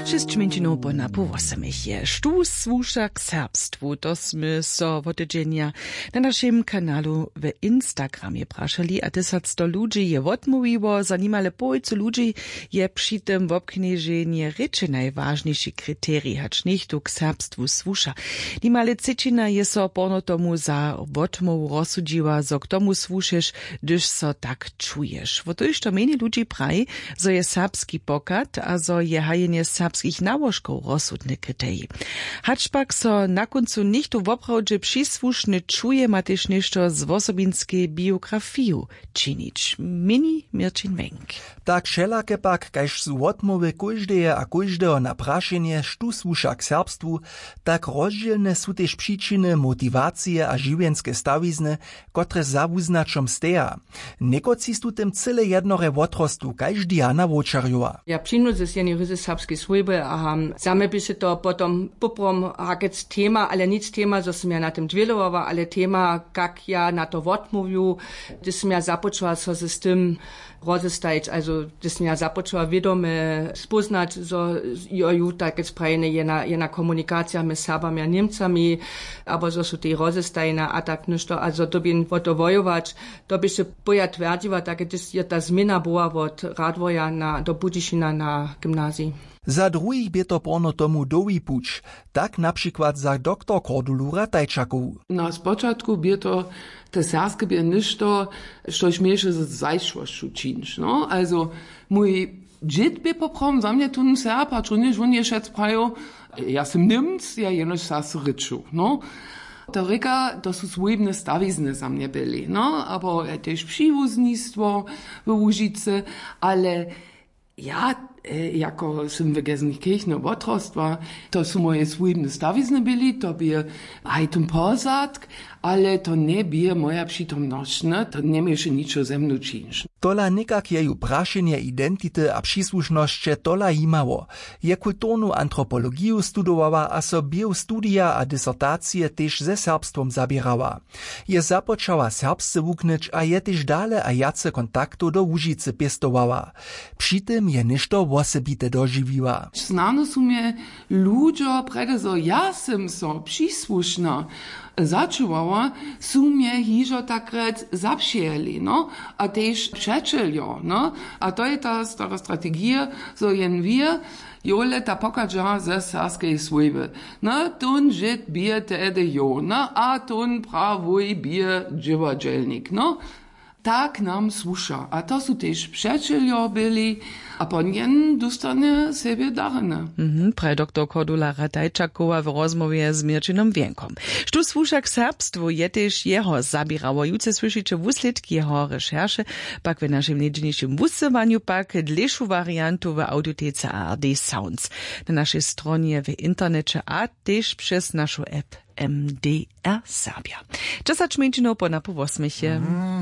6 minut po napu 8 je. Štu słuša k serbstwu, to sme so wotedźenja na naszym kanalu w Instagramie prašali, a 100 ludzi je odmówiło, za nimale połojcu ludzi je przy tym wobknieżenie ryczy najważniejszy kryterii, hacz nichtu k serbstwu słuša. Nimale cycina je so porno tomu za odmówu rozsudziła, zo k tomu słušeš, gdyż so tak czujesz. Wo to to meni ludzi praj, zo je serbski pokat, a zo je hajenie serbskich nałożków rozsudne kryterii. Haczpak so na końcu nichtu woprawdźe przysłuszny czuje, ma też nešto z osobinskiej biografiju czynić. Mini Mirčin Wenk. Tak všelake pak, kaž su odmowy kóždeje a kóždeho na prašenje, štu słuša k serbstwu, tak rozdzielne su też przyczyny, motywacje a žiwienske stawizny, kotre zawuznačom steja. Nekoci stu tym cyle jednore wotrostu, kaž Diana Vočarjova. Ja przynudzę z jednej ryzy serbskiej słyby, a same by się to potom poprom hakec tema, ale nic tema, co som ja na tym dwielowa, ale tema, jak ja na to odmówił, gdy som ja zapoczęła so z tym rozestajeć, also gdy som ja zapoczęła wiadome spoznać, so joju tak jest prajene jena komunikacja my Serbami a Niemcami, aber so su te rozestajena, a tak ništo, also to bin to wojować, to by się boja twierdziła, tak je ta zmiana była od Radwoja do Budyšina na gimnazji. Za druhých by to porno tomu dowi puć, tak na przykład za doktor Kordulu Ratajčakovu. Na spočatku by to te serbske by ništo, štož mieše z zajšvošću činš, no? Also, mój džit by poprom za mnie tun Serb, a čuniš on je šec prajo, ja sam Nimc, ja jenož sas ryczu, no? To reka, to su swojebne stawizny za mnie byli, no? Aber też przywóznictwo w Łužice, ale ja, jako sam w Gelsenkirchen otrostwa, to su moje swojebne stawizny byli, to by hajtum pozadk, ale to nie by moja przytomność, ne? To nie mieše ničo ze mnou činš. Tola nikak jeju prašenje identity a przysłušnosće tola imało. Je kulturnu antropologiju studowała, a so biostudia a disertacje też ze serbstwom zabierała. Je započała serbsce wuknyć, a je też dale a jace kontaktu do Łužice pestowała. Przy tym je ništo wosebite dožiwiła. Znano su mnie ludzie, prede so ja sam so przysłušna začuvała, su mnie hižo takrat zapšijeli, no, a tež přečeljo, no, a to je ta stara strategija, so jen wir, jole ta pokadža ze sarskej svojbe. No, tun žit bije tedy jo, no, a tun pravoj bije dživađelnik, no. Tak nam słuša. A to su też przeczeljo byli, a ponien dostane sobie darne. Praj doktor Kordula Ratajčakova w rozmowie z Mirčinom Wenkom. Štu słuša k serbstwu je też jeho zabirało. Juce słyszycie wuslitki jeho recherche, pak w naszym niedzielniejszym wusywaniu, pak dlejszu variantu w audiotece ARD Sounds. Na naszej stronie w internecie, a też przez naszą app MDR Serbia. 10 minut po napu 8.